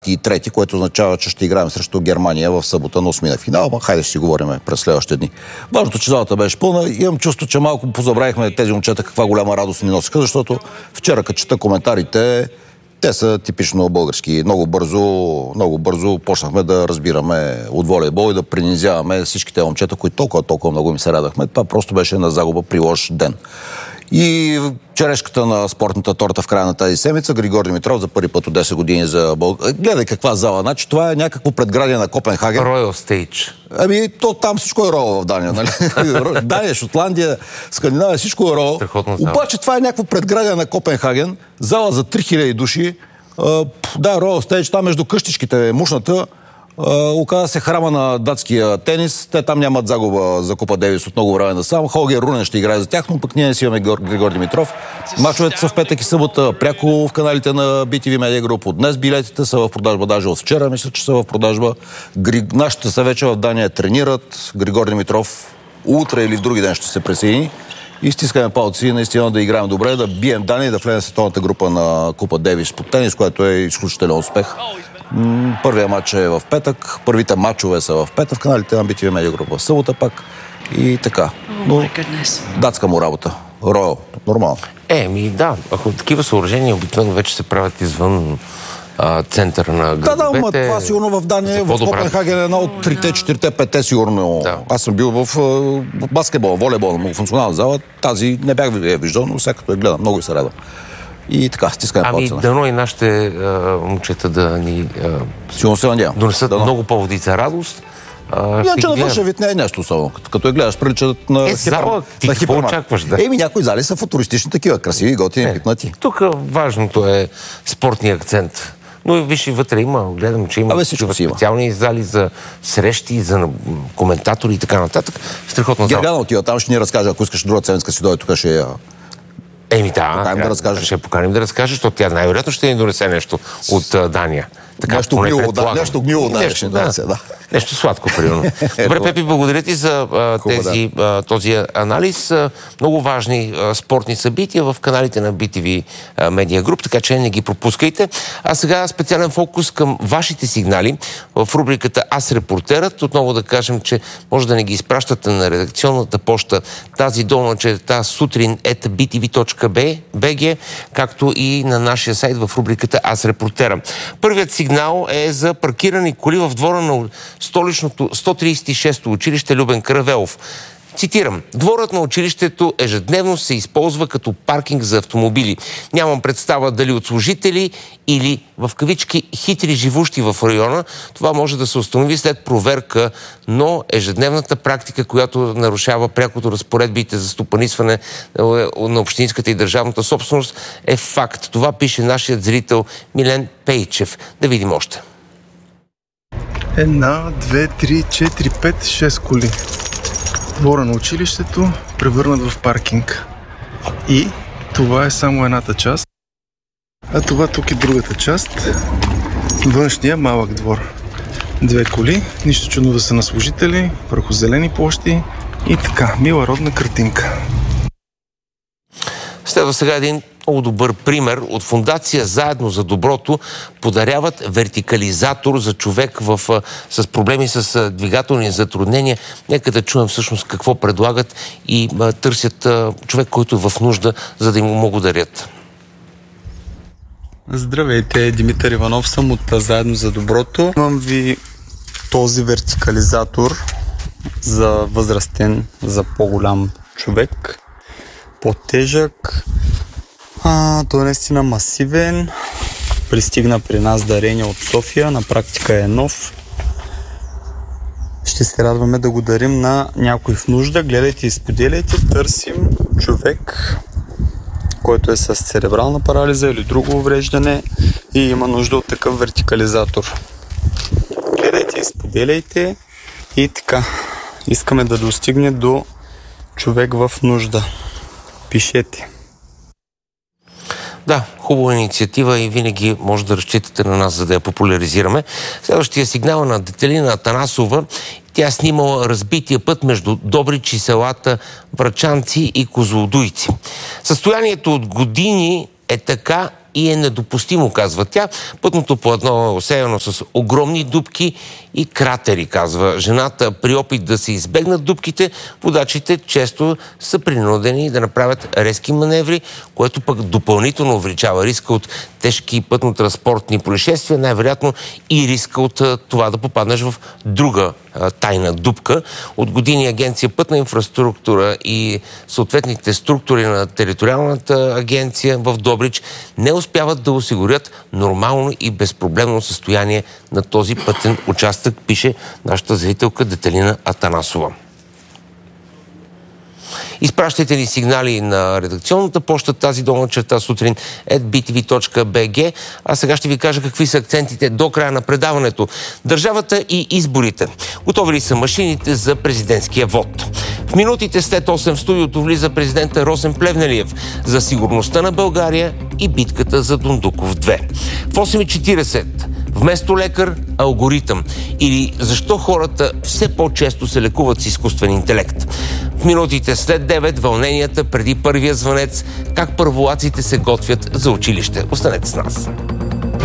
и трети, което означава, че ще играем срещу Германия в събота на 8 финал. Хайде ще си говорим през следващите дни. Важното, че залата беше пълна. Имам чувство, че малко позабравихме тези момчета каква голяма радост ни носиха, защото вчера, като чета коментарите, те са типично български. Много бързо почнахме да разбираме от волейбол и да принизяваме всичките момчета, които толкова много им се радахме. Това просто беше една загуба при лош ден. И черешката на спортната торта в края на тази седмица, Григор Димитров за първи път от 10 години за България. Гледай каква зала. Значи това е някакво предградие на Копенхаген. Royal Stage. Ами, то там всичко е рояло в Дания, нали? Дания, Шотландия, Скандинавия, всичко е рояло. Обаче това е някакво предградие на Копенхаген. Зала за 3000 души. Да, Royal Stage, там между къщичките, мушната. Оказа се храма на датския тенис. Те там нямат загуба за Купа Дейвис от много време насам. Холгер Рунен ще играе за тях, но пък ние не си имаме Григор Димитров. Мачовете са в петък и събота пряко в каналите на BTV Media Group. От днес билетите са в продажба, даже от вчера мисля, че са в продажба. Нашите са вече в Дания тренират. Григор Димитров утре или в други ден ще се присъедини. И стискаме палци наистина да играем добре, да бием Дания и да влезем в световната група на Купа Дейвис по тенис, което е изключителен успех. Първият матч е в петък, първите матчове са в петък, в каналите на BTV Media Group в събота пак и така. Но датска му работа. Роял, нормално. Да, ако такива съоръжения обикновено вече се правят извън центъра на градовете. Да, това сигурно в Дания, в Копенхаген е една от 3-те, 4-те, 5-те сигурно. Да. Аз съм бил в баскетбол, волейбол, в функционална зала. Тази не бях виждал, но сега като я гледам, много се радвам. И така, стискаме палци. Дано и нашите момчета да ни донесат много поводи за радост. Иначе на външен вид не е нещо особено. Като я гледаш, приличат на зала, ти какво очакваш? Да? Някои зали са футуристични такива, красиви, готини, пипнати. Тук важното е спортния акцент. Но и виж и вътре гледам, че има специални зали за срещи, за коментатори и така нататък. Страхотна зала. Гергана отива там, ще ни разкаже, ако искаш друга седмица си дойде, тук ще я... Ще поканим да разкаже, защото тя най-вероятно ще ни донесе нещо от Дания. Така, нещо гнило, нещо сладко, примерно. Добре, Пепи, благодаря ти за този анализ. Много важни спортни събития в каналите на BTV Media Group, така че не ги пропускайте. А сега специален фокус към вашите сигнали в рубриката Аз репортерът. Отново да кажем, че може да не ги изпращате на редакционната поща тази долна черта sutrain@btv.bg, както и на нашия сайт в рубриката Аз репортера. Първият сигнал е за паркирани коли в двора на столичното 136-то училище Любен Каравелов. Цитирам: "Дворът на училището ежедневно се използва като паркинг за автомобили. Нямам представа дали от служители или в кавички хитри живущи в района. Това може да се установи след проверка, но ежедневната практика, която нарушава прякото разпоредбите за стопанисване на общинската и държавната собственост, е факт." Това пише нашият зрител Милен Пейчев. Да видим още. 1, 2, 3, 4, 5, 6 коли. Двора на училището превърнат в паркинг. И това е само едната част. А това тук е другата част. Външния малък двор. 2 коли. Нищо чудно да са на служители, върху зелени площи и така. Мила родна картинка. Следва сега един много добър пример от фондация Заедно за доброто. Подаряват вертикализатор за човек с проблеми с двигателни затруднения. Нека да чуем всъщност какво предлагат и търсят човек, който е в нужда, за да им го дарят. Здравейте, Димитър Иванов съм от Заедно за доброто. Имам ви този вертикализатор за възрастен, за по-голям човек. По-тежък. Той е наистина масивен. Пристигна при нас дарение от София. На практика е нов. Ще се радваме да го дарим на някой в нужда. Гледайте и споделяйте. Търсим човек, който е с церебрална парализа или друго увреждане и има нужда от такъв вертикализатор. Гледайте и споделяйте. И така. Искаме да достигне до човек в нужда. Пишете. Да, хубава инициатива и винаги може да разчитате на нас, за да я популяризираме. Следващия сигнал на Детелина Атанасова. Тя снимала разбития път между Добрич и селата Врачанци и Козлодуйци. Състоянието от години е така и е недопустимо, казва тя. Пътното платно е осеяно с огромни дупки и кратери, казва жената. При опит да се избегнат дупките, водачите често са принудени да направят резки маневри, което пък допълнително увеличава риска от тежки пътно-транспортни происшествия, най-вероятно и риска от това да попаднеш в друга тайна дупка. От години Агенция Пътна инфраструктура и съответните структури на териториалната агенция в Добрич не успяват да осигурят нормално и безпроблемно състояние на този пътен участък, пише нашата зрителка Детелина Атанасова. Изпращайте ни сигнали на редакционната поща тази долна черта сутрин @btv.bg. А сега ще ви кажа какви са акцентите до края на предаването. Държавата и изборите. Готови ли са машините за президентския вод? В минутите след 8 в студиото влиза президента Росен Плевнелиев за сигурността на България и битката за Дондуков 2. В 8:40 вместо лекар – алгоритъм. Или защо хората все по-често се лекуват с изкуствен интелект. В минутите след 9 вълненията преди първия звънец, как първолаците се готвят за училище. Останете с нас.